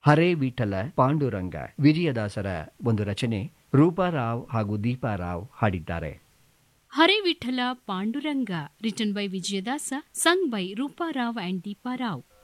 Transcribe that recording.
ಹರೇ ವಿಠಲ ಪಾಂಡುರಂಗ ವಿಜಯದಾಸರ ಒಂದು ರಚನೆ. ರೂಪಾರಾವ್ ಹಾಗೂ ದೀಪಾರಾವ್ ಹಾಡಿದ್ದಾರೆ. ಹರೇ Vittala Panduranga written by Vijayadasa, sung by Rupa Rao and ದೀಪಾರಾವ್.